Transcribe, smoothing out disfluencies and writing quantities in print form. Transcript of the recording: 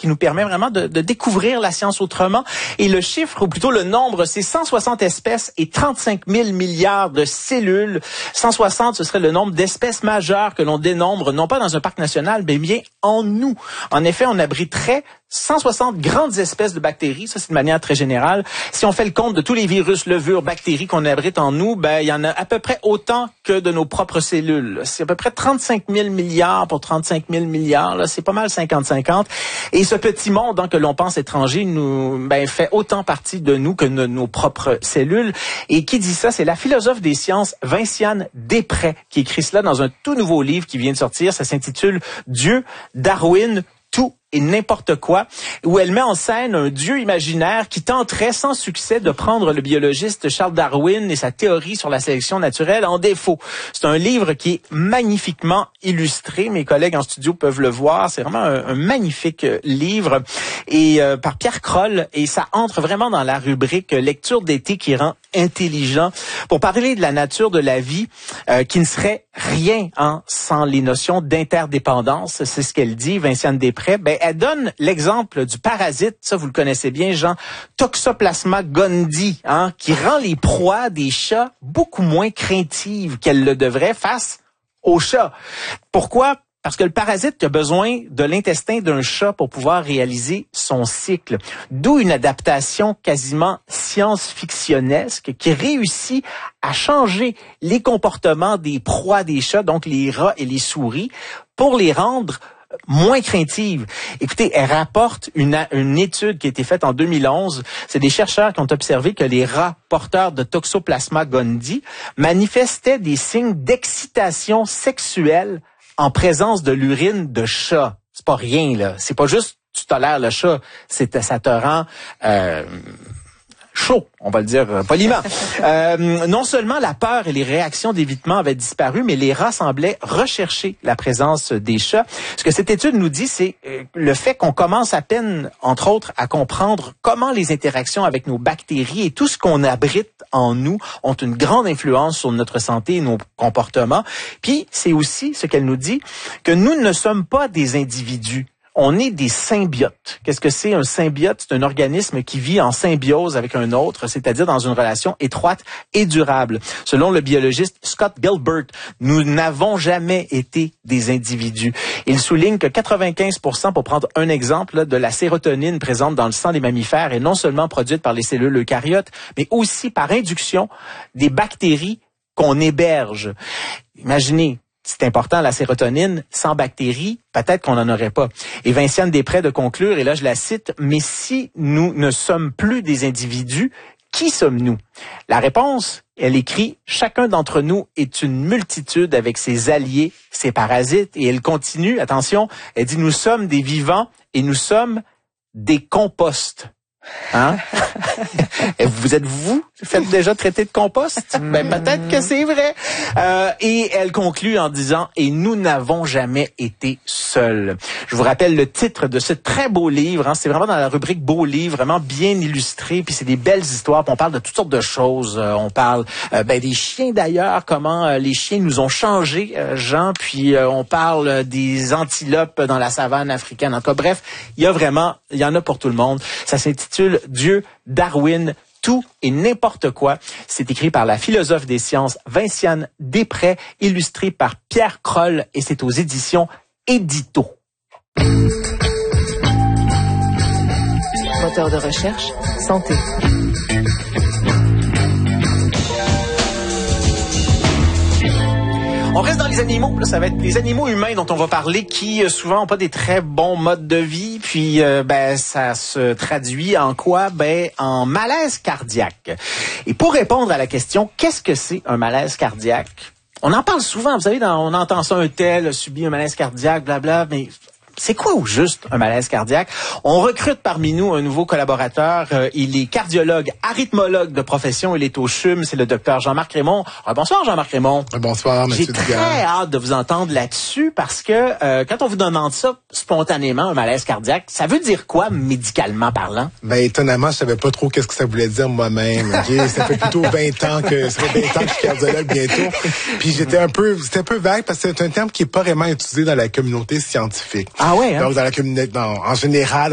qui nous permet vraiment de découvrir la science autrement. Et le chiffre, ou plutôt le nombre, c'est 160 espèces et 35 000 milliards de cellules. 160, ce serait le nombre d'espèces majeures que l'on dénombre, non pas dans un parc national, mais bien en nous. En effet, on abriterait 160 grandes espèces de bactéries, ça c'est de manière très générale. Si on fait le compte de tous les virus, levures, bactéries qu'on abrite en nous, il y en a à peu près autant que de nos propres cellules. C'est à peu près 35 000 milliards pour 35 000 milliards. Là, c'est pas mal 50-50. Et ce petit monde que l'on pense étranger nous fait autant partie de nous que de nos propres cellules. Et qui dit ça? C'est la philosophe des sciences Vinciane Després qui écrit cela dans un tout nouveau livre qui vient de sortir. Ça s'intitule « Dieu, Darwin, tout et n'importe quoi », où elle met en scène un dieu imaginaire qui tenterait sans succès de prendre le biologiste Charles Darwin et sa théorie sur la sélection naturelle en défaut. C'est un livre qui est magnifiquement illustré. Mes collègues en studio peuvent le voir. C'est vraiment un magnifique livre et par Pierre Kroll, et ça entre vraiment dans la rubrique lecture d'été qui rend intelligent pour parler de la nature de la vie qui ne serait rien sans les notions d'interdépendance. C'est ce qu'elle dit, Vinciane Després. Elle donne l'exemple du parasite, ça vous le connaissez bien, Jean, Toxoplasma gondii, qui rend les proies des chats beaucoup moins craintives qu'elles le devraient face aux chats. Pourquoi? Parce que le parasite a besoin de l'intestin d'un chat pour pouvoir réaliser son cycle. D'où une adaptation quasiment science-fictionnesque qui réussit à changer les comportements des proies des chats, donc les rats et les souris, pour les rendre moins craintives. Écoutez, elle rapporte une étude qui a été faite en 2011. C'est des chercheurs qui ont observé que les rats porteurs de Toxoplasma gondii manifestaient des signes d'excitation sexuelle en présence de l'urine de chat. C'est pas rien, là. C'est pas juste tu tolères le chat, ça te rend chaud, on va le dire poliment. Non seulement la peur et les réactions d'évitement avaient disparu, mais les rats semblaient rechercher la présence des chats. Ce que cette étude nous dit, c'est le fait qu'on commence à peine, entre autres, à comprendre comment les interactions avec nos bactéries et tout ce qu'on abrite en nous ont une grande influence sur notre santé et nos comportements. Puis, c'est aussi ce qu'elle nous dit, que nous ne sommes pas des individus. On est des symbiotes. Qu'est-ce que c'est un symbiote? C'est un organisme qui vit en symbiose avec un autre, c'est-à-dire dans une relation étroite et durable. Selon le biologiste Scott Gilbert, nous n'avons jamais été des individus. Il souligne que 95%, pour prendre un exemple, de la sérotonine présente dans le sang des mammifères est non seulement produite par les cellules eucaryotes, mais aussi par induction des bactéries qu'on héberge. Imaginez, c'est important, la sérotonine, sans bactéries, peut-être qu'on n'en aurait pas. Et Vinciane Després de conclure, et là je la cite, « Mais si nous ne sommes plus des individus, qui sommes-nous? » La réponse, elle écrit, « Chacun d'entre nous est une multitude avec ses alliés, ses parasites. » Et elle continue, attention, elle dit, « Nous sommes des vivants et nous sommes des composts. » Vous faites déjà traiter de compost? Peut-être que c'est vrai. Et elle conclut en disant, et nous n'avons jamais été seuls. Je vous rappelle le titre de ce très beau livre. C'est vraiment dans la rubrique beau livre, vraiment bien illustré. Puis c'est des belles histoires. Puis on parle de toutes sortes de choses. On parle des chiens d'ailleurs, comment les chiens nous ont changé, Jean. Puis on parle des antilopes dans la savane africaine. En tout cas, bref, il y en a pour tout le monde. Ça s'intitule Dieu, Darwin, tout et n'importe quoi. C'est écrit par la philosophe des sciences Vinciane Després, illustré par Pierre Kroll, et c'est aux éditions Édito. Moteur de recherche, santé. On reste dans les animaux. Là, ça va être les animaux humains dont on va parler qui souvent n'ont pas des très bons modes de vie. Puis ça se traduit en quoi? En malaise cardiaque. Et pour répondre à la question, qu'est-ce que c'est un malaise cardiaque? On en parle souvent, vous savez, on entend ça, un tel a subi un malaise cardiaque, blabla, mais c'est quoi au juste un malaise cardiaque? On recrute parmi nous un nouveau collaborateur. Il est cardiologue, arythmologue de profession. Il est au CHUM. C'est le docteur Jean-Marc Raymond. Bonsoir, Jean-Marc Raymond. Bonsoir, monsieur Dugas. J'ai très hâte de vous entendre là-dessus parce que quand on vous demande ça spontanément, un malaise cardiaque, ça veut dire quoi médicalement parlant? Étonnamment, je savais pas trop qu'est-ce que ça voulait dire moi-même. Okay? Ça fait plutôt 20 ans que ça fait 20 ans que je suis cardiologue bientôt. Puis c'était un peu vague parce que c'est un terme qui est pas vraiment utilisé dans la communauté scientifique. Ah ouais, hein? Donc dans la communauté, en général,